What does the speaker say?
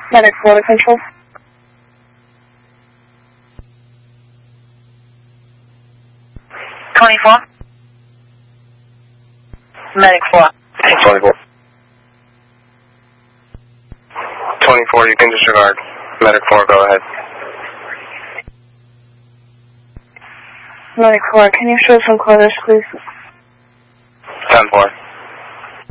Medic 4 to control. Medic 4. 24. 24, you can disregard. Medic 4, go ahead. Medic 4, can you show some quarters, please? 10-4.